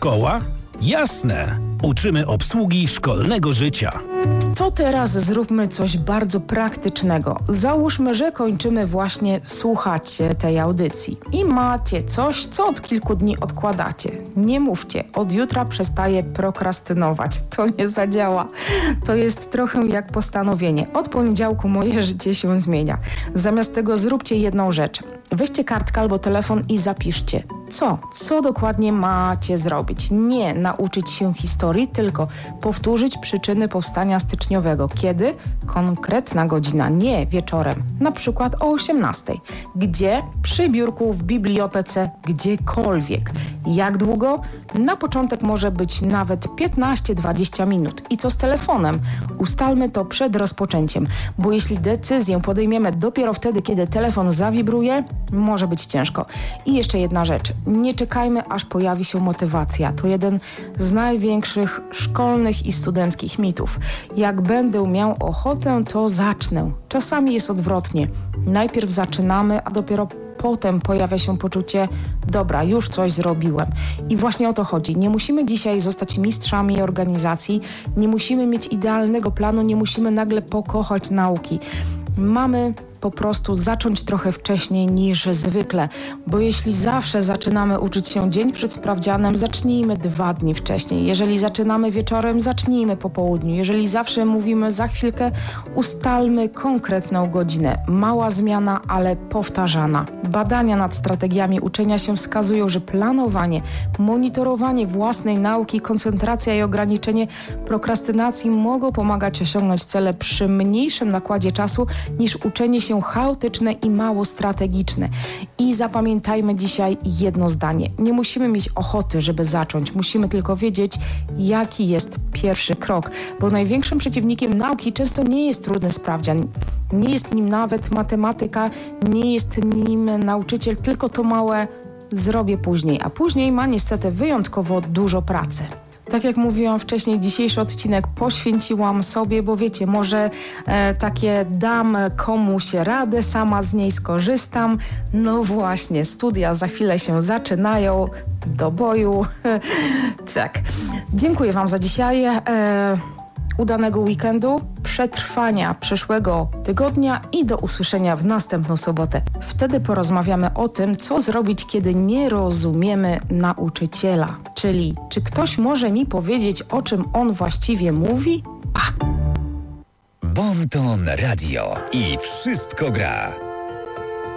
Szkoła? Jasne. Uczymy obsługi szkolnego życia. To teraz zróbmy coś bardzo praktycznego. Załóżmy, że kończymy właśnie słuchać tej audycji i macie coś, co od kilku dni odkładacie. Nie mówcie, od jutra przestaję prokrastynować. To nie zadziała. To jest trochę jak postanowienie. Od poniedziałku moje życie się zmienia. Zamiast tego zróbcie jedną rzecz. Weźcie kartkę albo telefon i zapiszcie. Co dokładnie macie zrobić? Nie nauczyć się historii, tylko powtórzyć przyczyny powstania styczniowego. Kiedy? Konkretna godzina, nie wieczorem. Na przykład o 18:00. Gdzie? Przy biurku, w bibliotece, gdziekolwiek. Jak długo? Na początek może być nawet 15-20 minut. I co z telefonem? Ustalmy to przed rozpoczęciem, bo jeśli decyzję podejmiemy dopiero wtedy, kiedy telefon zawibruje, może być ciężko. I jeszcze jedna rzecz. Nie czekajmy, aż pojawi się motywacja. To jeden z największych szkolnych i studenckich mitów. Jak będę miał ochotę, to zacznę. Czasami jest odwrotnie. Najpierw zaczynamy, a dopiero potem pojawia się poczucie, dobra, już coś zrobiłem. I właśnie o to chodzi. Nie musimy dzisiaj zostać mistrzami organizacji, nie musimy mieć idealnego planu, nie musimy nagle pokochać nauki. Mamy po prostu zacząć trochę wcześniej niż zwykle, bo jeśli zawsze zaczynamy uczyć się dzień przed sprawdzianem, zacznijmy 2 dni wcześniej. Jeżeli zaczynamy wieczorem, zacznijmy po południu. Jeżeli zawsze mówimy za chwilkę, ustalmy konkretną godzinę. Mała zmiana, ale powtarzana. Badania nad strategiami uczenia się wskazują, że planowanie, monitorowanie własnej nauki, koncentracja i ograniczenie prokrastynacji mogą pomagać osiągnąć cele przy mniejszym nakładzie czasu niż uczenie się chaotyczne i mało strategiczne. I zapamiętajmy dzisiaj jedno zdanie. Nie musimy mieć ochoty, żeby zacząć. Musimy tylko wiedzieć, jaki jest pierwszy krok. Bo największym przeciwnikiem nauki często nie jest trudny sprawdzian. Nie jest nim nawet matematyka, nie jest nim nauczyciel, tylko to małe zrobię później. A później ma niestety wyjątkowo dużo pracy. Tak jak mówiłam wcześniej, dzisiejszy odcinek poświęciłam sobie, bo wiecie, może takie dam komuś radę, sama z niej skorzystam. No właśnie, studia za chwilę się zaczynają, do boju. Tak. Dziękuję Wam za dzisiaj. Udanego weekendu, przetrwania przyszłego tygodnia i do usłyszenia w następną sobotę. Wtedy porozmawiamy o tym, co zrobić, kiedy nie rozumiemy nauczyciela. Czyli, czy ktoś może mi powiedzieć, o czym on właściwie mówi? Bon Ton Radio i wszystko gra.